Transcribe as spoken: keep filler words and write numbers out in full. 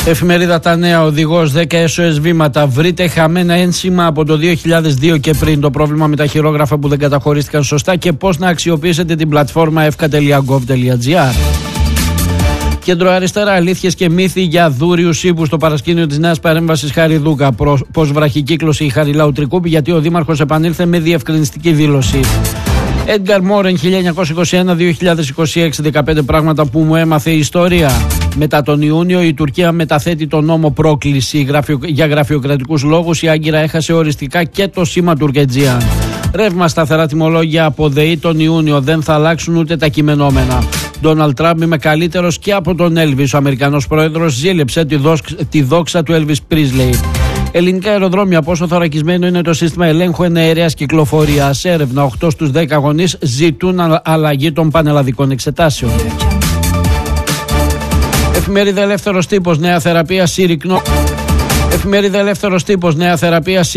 Εφημερίδα Τα Νέα, οδηγός δέκα ες ο ες βήματα. Βρείτε χαμένα ένσημα από το δύο χιλιάδες δύο και πριν. Το πρόβλημα με τα χειρόγραφα που δεν καταχωρίστηκαν σωστά και πώς να αξιοποιήσετε την πλατφόρμα εφ κέι τελεία γκοβ τελεία τζι άρ. Κέντρο Αριστερά, αλήθειες και μύθοι για δούριους ύπους στο παρασκήνιο της νέας παρέμβασης Χαριδούκα. Πώς βραχικύκλωσε η Χαριλάου Τρικούπη, γιατί ο Δήμαρχος επανήλθε με διευκρινιστική δήλωση. Έντγκαρ Μόρεν, χίλια εννιακόσια είκοσι ένα με δύο χιλιάδες είκοσι έξι, δεκαπέντε πράγματα που μου έμαθε η ιστορία. Μετά τον Ιούνιο, η Τουρκία μεταθέτει τον νόμο πρόκληση για γραφειοκρατικούς λόγους. Η Άγκυρα έχασε οριστικά και το σήμα Τουρκετζίαν. Ρεύμα, σταθερά τιμολόγια από ΔΕΗ τον Ιούνιο. Δεν θα αλλάξουν ούτε τα κειμενόμενα. Ντόναλντ Τραμπ, είμαι καλύτερος και από τον Έλβις. Ο Αμερικανός πρόεδρος ζήλεψε τη, δόξ, τη δόξα του Έλβις Πρίσλεϊ. Ελληνικά αεροδρόμια, πόσο θωρακισμένο είναι το σύστημα ελέγχου εναέρειας κυκλοφορίας. Έρευνα, οκτώ στους δέκα γονείς ζητούν αλλαγή των πανελλαδικών εξετάσεων. Εφημερίδα Ελεύθερος Τύπος, νέα θεραπεία συρρυκνό. Εφημερίδα Ελεύθερος Τύπος, νέα θεραπεία